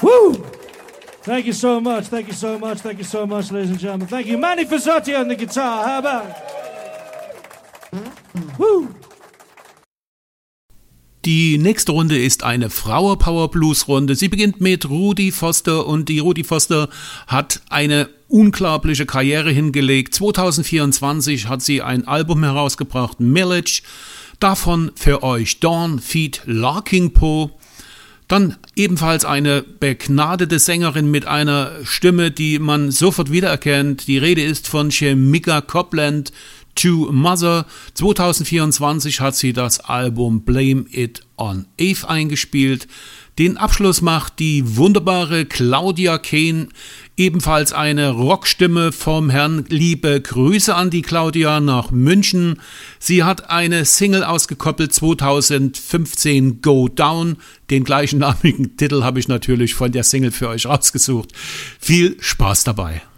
Woo! Thank you so much, thank you so much, thank you so much, ladies and gentlemen. Thank you. Manny Fazzotti on the guitar. How about it? Woo! Die nächste Runde ist eine Frauenpower-Blues-Runde. Sie beginnt mit Rudy Foster und die Rudy Foster hat eine unglaubliche Karriere hingelegt. 2024 hat sie ein Album herausgebracht, Millage. Davon für euch Dawn feat. Larking Poe. Dann ebenfalls eine begnadete Sängerin mit einer Stimme, die man sofort wiedererkennt. Die Rede ist von Shemika Copland. To Mother. 2024 hat sie das Album Blame It on Eve eingespielt. Den Abschluss macht die wunderbare Claudia Kane, ebenfalls eine Rockstimme vom Herrn. Liebe Grüße an die Claudia nach München. Sie hat eine Single ausgekoppelt 2015, Go Down. Den gleichnamigen Titel habe ich natürlich von der Single für euch rausgesucht. Viel Spaß dabei.